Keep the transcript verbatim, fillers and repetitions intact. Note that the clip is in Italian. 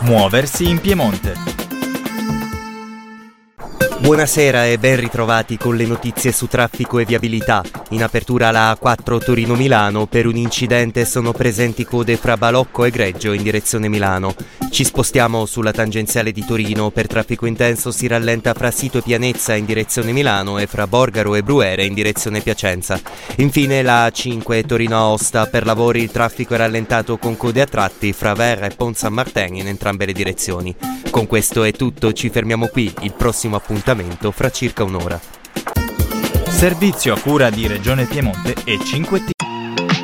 Muoversi in Piemonte. Buonasera e ben ritrovati con le notizie su traffico e viabilità. In apertura la A quattro Torino-Milano, per un incidente sono presenti code fra Balocco e Greggio in direzione Milano. Ci spostiamo sulla tangenziale di Torino, per traffico intenso si rallenta fra Sito e Pianezza in direzione Milano e fra Borgaro e Bruere in direzione Piacenza. Infine la A cinque Torino-Aosta, per lavori il traffico è rallentato con code a tratti fra Verra e Pont San Martin in entrambe le direzioni. Con questo è tutto, ci fermiamo qui, il prossimo appuntamento fra circa un'ora. Servizio a cura di Regione Piemonte e cinque T.